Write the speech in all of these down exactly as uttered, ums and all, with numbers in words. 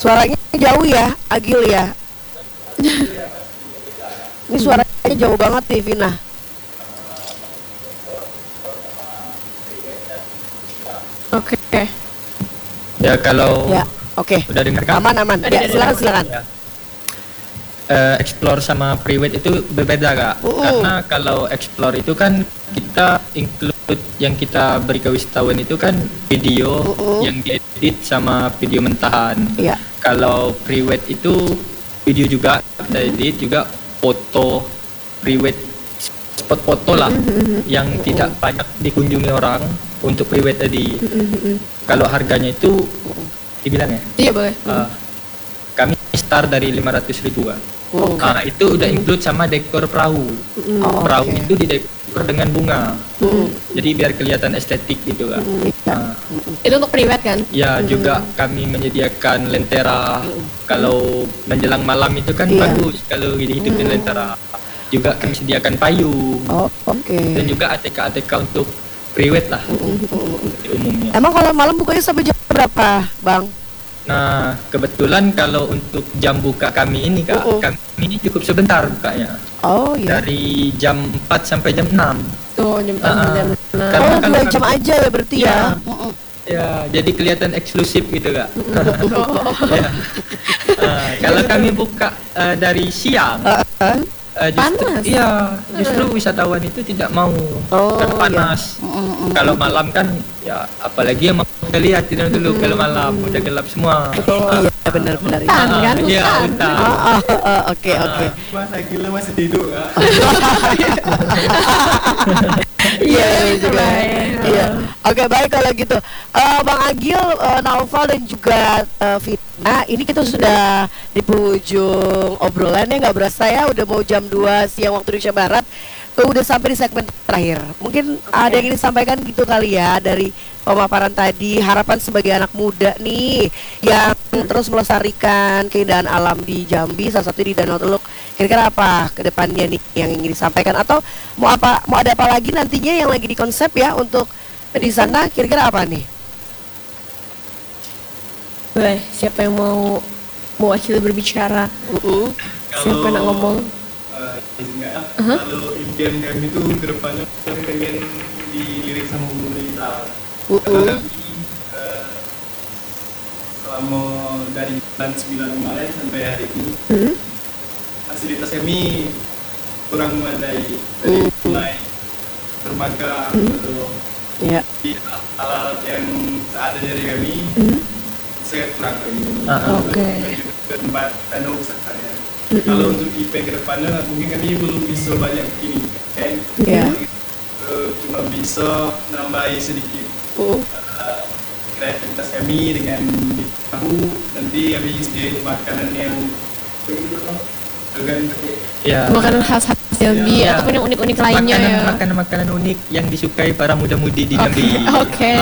Suaranya jauh ya, Agil ya. Ini suaranya jauh banget nih, Vina. Oke. Okay. Ya kalau Ya, oke. Okay. udah dengar kan? Aman aman. Ya, silakan silakan. Ya. Uh, explore sama private itu berbeda kak, uh, uh. karena kalau explore itu kan kita include yang kita beri kewisatawan itu kan video uh, uh. yang diedit sama video mentahan. Yeah. Kalau private itu video juga kita edit, juga foto private, spot foto lah uh-huh. yang uh-huh. tidak banyak dikunjungi orang untuk private tadi. Uh-huh. Kalau harganya itu dibilang ya? Iya boleh. Uh, kami start dari lima ratus ribuan. Oh, nah okay. Itu udah include sama dekor perahu. Oh, perahu okay. itu didekor dengan bunga. Mm. Jadi biar kelihatan estetik gitu kan. Mm. Nah, itu untuk private kan? Ya mm. juga kami menyediakan lentera. Mm. Kalau menjelang malam itu kan yeah. bagus kalau hidupin mm. lentera. Juga kami sediakan payung. Oh, oke. Okay. Dan juga A T K A T K untuk private lah. Mm. Umumnya. Emang kalau malam bukanya sampai jam berapa, Bang? Nah, kebetulan kalau untuk jam buka kami ini Kak, uh-uh. kami ini cukup sebentar bukanya. Oh iya. Dari jam empat sampai jam enam. Oh, jam empat sampai jam enam. Oh, dua jam aja ya berarti ya. Ya, uh-uh. ya jadi kelihatan eksklusif gitu Kak. Uh-uh. ya. uh, kalau kami buka uh, dari siang, uh-uh. Uh, justru, panas. Iya, justru wisatawan itu tidak mau oh, karena panas. Iya. Mm, mm, kalau malam kan, ya apalagi yang mau lihat tidak dulu mm, kalau malam udah gelap semua. Oh uh, iya benar-benar. Hutan uh, kan? Iya hutan. Oke oke. Masa gila masih tidur kan? Iya juga. Iya. Oke baik kalau gitu. Uh, Bang Agil, uh, Naufal dan juga uh, Vina, ini kita sudah di penghujung obrolannya, nggak berasa ya udah mau jam dua siang waktu Indonesia Barat. Uh, udah sampai di segmen terakhir. Mungkin okay. ada yang ingin disampaikan gitu kali ya dari pemaparan tadi, harapan sebagai anak muda nih yang terus melestarikan keindahan alam di Jambi, salah satu di Danau Teluk. Kira-kira apa ke depannya nih yang ingin disampaikan, atau mau apa mau ada apa lagi nantinya yang lagi dikonsep ya untuk di sana, kira-kira apa nih? Boleh, siapa yang mau mewakili berbicara? Uh-uh. Siapa yang nak ngomong? Uh, enggak, uh-huh. Kalau impian kami itu kedepannya kami pengen dilirik sama pemerintah. Uh-uh. Karena kami uh, selama dari bulan sembilan kemarin sampai hari ini uh-huh. fasilitas kami kurang memadai, dari uh-huh. mulai dermaga atau yeah. alat yang ada dari kami uh-huh. sangat kurang kami. Uh-huh. Oke. Okay. Tempat danau sekalian. Mm-hmm. Kalau untuk I P ke depannya mungkin kami belum bisa banyak begini kan? Yeah. Uh, cuma bisa nambahi sedikit uh. uh, kreativitas kami dengan tahu nanti kami sediain makanan yang dengan ya. Makanan khas khas Jambi ya. Ataupun yang unik-unik lainnya makanan, ya. Makanan-makanan unik yang disukai para muda-mudi di Jambi. Oke.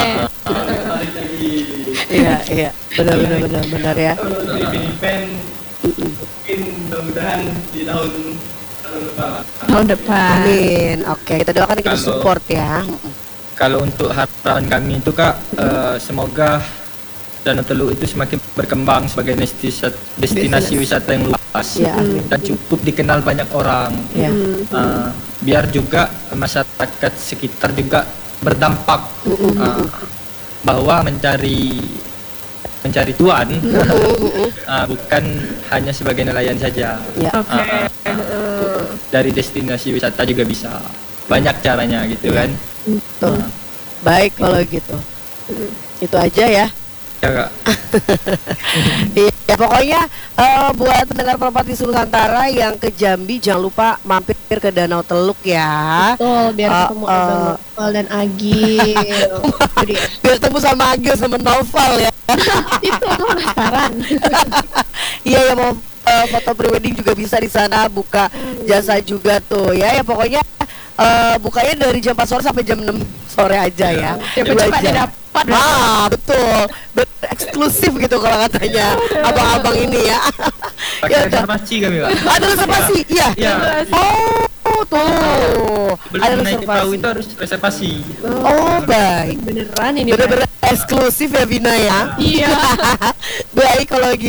Iya iya benar benar benar benar ya. Event mungkin mudah-mudahan di tahun tahun depan. Tahun depan. Amin. Oke, kita doakan kita Kalau- support ya. Kalau untuk harapan kami itu Kak, eh, semoga Danau Teluk itu semakin berkembang sebagai destinasi, destinasi wisata yang luas Ya, amin. dan cukup dikenal banyak orang. Ya. Eh, biar juga masyarakat sekitar juga berdampak eh, bahwa mencari mencari tuan eh, bukan hanya sebagai nelayan saja. Ya. Oke. Eh, eh, dari destinasi wisata juga bisa banyak caranya gitu kan. Tuh. Baik kalau gitu. Itu aja ya. Ya Kak. Iya, pokoknya eh, buat pendengar Propati Nusantara yang ke Jambi jangan lupa mampir ke Danau Teluk ya. Betul, biar Uh, ketemu uh. Abang Novel dan Agil. Jadi, Biar ketemu sama Agil sama Novel ya. itu aku penasaran. Iya ya, mau eh, foto prewedding juga bisa di sana, buka jasa juga tuh ya. Ya pokoknya eh, bukanya dari jam empat sore sampai jam enam sore aja ya. Dua Cepat-cepat jam. dapat. Ah betul, Bet- eksklusif gitu kalau katanya abang-abang ini ya. Pakai Ya udah. reservasi kami Pak. Ada reservasi, iya. Iya. Oh tuh, Belum ada naik ke perahu reservasi. itu harus reservasi. Oh baik, Beneran ini. bener-bener eksklusif ya Vina ya. Iya. Baik kalau gitu.